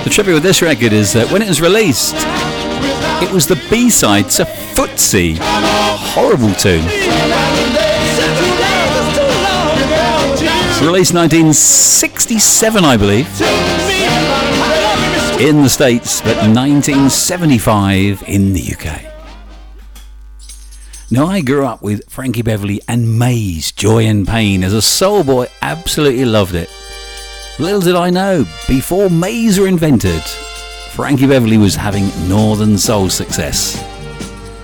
The trivia with this record is that when it was released, it was the B-side to Footsie. Horrible tune. Released 1967, I believe, in the States, but 1975 in the UK. Now, I grew up with Frankie Beverly and Maze, Joy and Pain. As a soul boy, absolutely loved it. Little did I know, before Maze were invented, Frankie Beverly was having Northern Soul success.